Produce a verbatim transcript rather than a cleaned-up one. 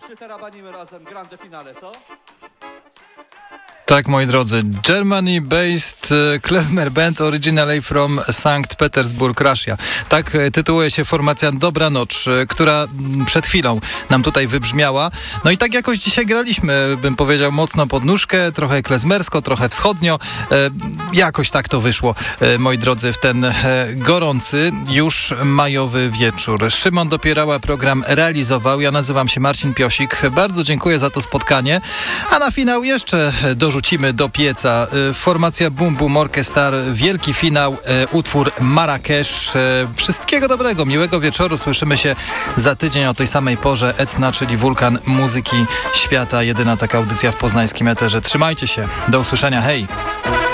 Przytarabanimy razem grande finale, co? Tak, moi drodzy, Germany-based klezmer band originally from Sankt Petersburg, Russia. Tak tytułuje się formacja Dobranoc, która przed chwilą nam tutaj wybrzmiała. No i tak jakoś dzisiaj graliśmy, bym powiedział, mocno pod nóżkę, trochę klezmersko, trochę wschodnio. E, jakoś tak to wyszło, e, moi drodzy, w ten e, gorący, już majowy wieczór. Szymon Dopierała program realizował. Ja nazywam się Marcin Piosik. Bardzo dziękuję za to spotkanie. A na finał jeszcze dorzucimy do pieca formacja Boom Boom Orchestra, wielki finał, utwór Marrakesz. Wszystkiego dobrego, miłego wieczoru. Słyszymy się za tydzień o tej samej porze. Etna, czyli wulkan muzyki świata. Jedyna taka audycja w poznańskim eterze. Trzymajcie się. Do usłyszenia. Hej!